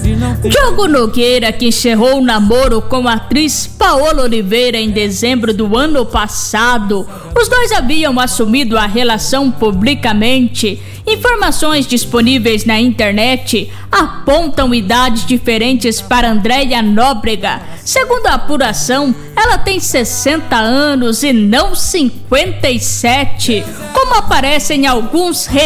Diogo Nogueira, que encerrou o namoro com a atriz Paola Oliveira em dezembro do ano passado. Os dois haviam assumido a relação publicamente. Informações disponíveis na internet apontam idades diferentes para Andréia Nóbrega. Segundo a apuração, ela tem 60 anos e não 57, como aparece em alguns